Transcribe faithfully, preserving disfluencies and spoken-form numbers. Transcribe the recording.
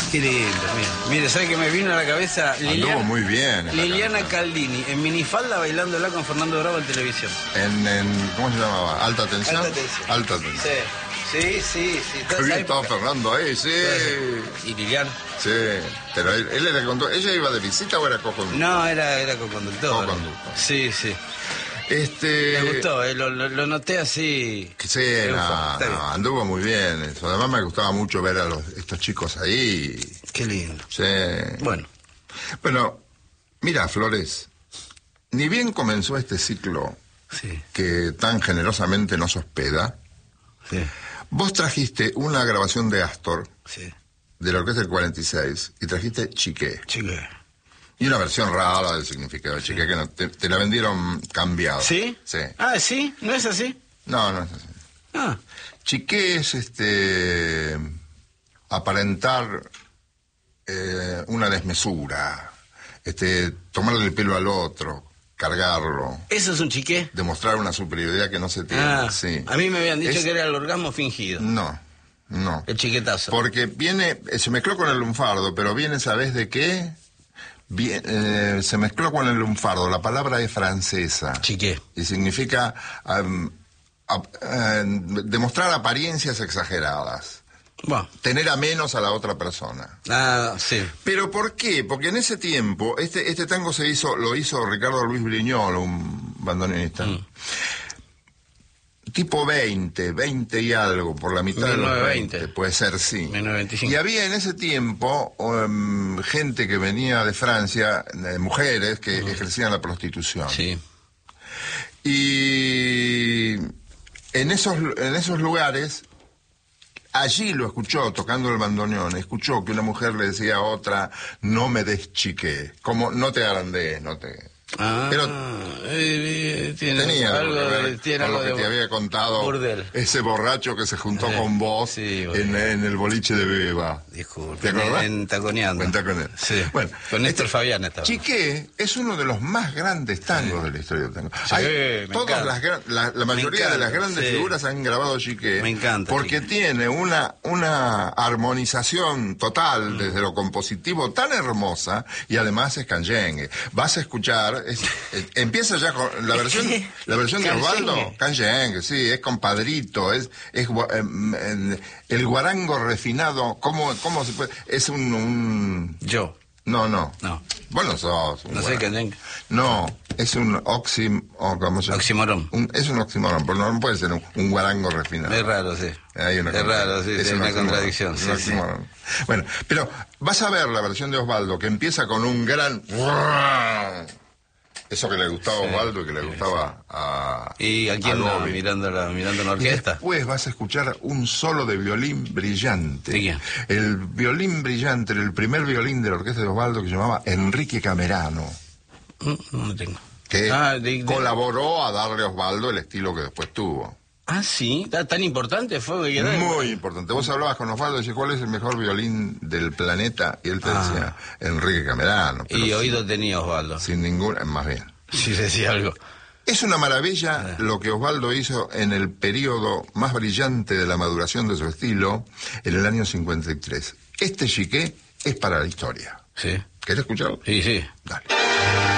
Qué lindo, mire. Mire, ¿sabe que me vino a la cabeza? Liliana, Anduvo muy bien. Liliana Caldini, en minifalda bailándola con Fernando Bravo en televisión. En, en, ¿cómo se llamaba? ¿Alta tensión? Alta tensión. Alta tensión. Sí, sí, sí. sí. Qué bien estaba Fernando ahí, sí. ¿Y Liliana? Sí, pero él, él era conductor. ¿Ella iba de visita o era co-conductor? No, era, era co-conductor. Co-conductor. Sí, sí. Este... Me gustó, eh, lo, lo, lo noté así. Sí, no, no, anduvo muy bien eso. Además me gustaba mucho ver a los, estos chicos ahí. Qué lindo. Sí. Bueno. Bueno, mira, Flores, ni bien comenzó este ciclo sí. que tan generosamente nos hospeda, sí. vos trajiste una grabación de Astor, sí. de la orquesta del cuarenta y seis, y trajiste Chiqué. Chiqué. Y una versión rara del significado de Chiqué, sí. que no, te, te la vendieron cambiada. ¿Sí? Sí. Ah, ¿sí? ¿No es así? No, no es así. Ah. Chiqué es este aparentar eh, una desmesura, este tomarle el pelo al otro, cargarlo. ¿Eso es un chiqué? Demostrar una superioridad que no se tiene. Ah, sí. A mí me habían dicho es... que era el orgasmo fingido. No, no. El chiquetazo. Porque viene, se mezcló con el lunfardo, pero viene, ¿sabés de qué? Bien, eh, se mezcló con el lunfardo, la palabra es francesa. Chiqué. Y significa um, a, eh, demostrar apariencias exageradas. Bueno. Tener a menos a la otra persona. Ah, sí. ¿Pero por qué? Porque en ese tiempo, este, este tango se hizo, lo hizo Ricardo Luis Briñol, un bandoneonista. Mm. Tipo veinte, veinte y algo, por la mitad de los veinte, puede ser, sí. mil novecientos veinticinco. Y había en ese tiempo um, gente que venía de Francia, eh, mujeres que uh-huh. ejercían la prostitución. Sí. Y en esos, en esos lugares, allí lo escuchó, tocando el bandoneón, escuchó que una mujer le decía a otra, no me des chiqué, como no te agrandes, no te... Ah, pero eh, tiene tenía algo de, de, tiene con algo lo que de te había contado burdel. Ese borracho que se juntó eh, con vos sí, en, en el boliche de Beba. Disculpe. ¿Te acordás? En Taconeando. En Taconeando. Sí. Bueno, con Néstor este, Fabián estaba. Chiqué es uno de los más grandes tangos sí. de la historia del tango. Sí, Hay, todas las, la, la mayoría encanta, de las grandes sí. figuras han grabado Chiqué. Me encanta. Porque Chiqué. tiene una, una armonización total mm. desde lo compositivo tan hermosa y además es canyengue. Vas a escuchar, es, es, empieza ya con la versión, la versión de Osvaldo, canyengue, sí, es compadrito, es, es eh, el guarango refinado, ¿cómo, cómo se puede? Es un, un... Yo. No, no. No. Bueno, sos un No sé qué. No, es un oxim... O ¿cómo se llama? Oxímoron. Un, es un oxímoron, pero no puede ser un, un guarango refinado. Es raro, sí. Hay una es raro, sí, es una contradicción. Sí, sí. Bueno, pero vas a ver la versión de Osvaldo, que empieza con un gran... Eso que le gustaba a sí, Osvaldo y que le gustaba sí. a... ¿Y a quién no, mirando, la, mirando la orquesta? Y después vas a escuchar un solo de violín brillante. ¿De quién? El violín brillante, el primer violín de la orquesta de Osvaldo, que se llamaba Enrique Camerano. No, no lo tengo. Que ah, de, de... colaboró a darle a Osvaldo el estilo que después tuvo. Ah, sí, tan importante fue. Que Muy importante. Vos hablabas con Osvaldo y decías, ¿cuál es el mejor violín del planeta? Y él te ah. decía, Enrique Camerano. Y sin, oído sin, tenía Osvaldo. Sin ninguna, más bien. Sí, decía algo. Es una maravilla ah. lo que Osvaldo hizo en el periodo más brillante de la maduración de su estilo, en el año cincuenta y tres. Este Chiqué es para la historia. Sí. ¿Querés escucharlo? Sí, sí. Dale.